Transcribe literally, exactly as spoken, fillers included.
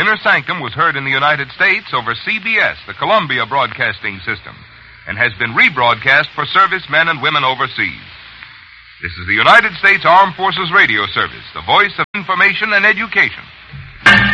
Inner Sanctum was heard in the United States over C B S, the Columbia Broadcasting System, and has been rebroadcast for servicemen and women overseas. This is the United States Armed Forces Radio Service, the voice of information and education.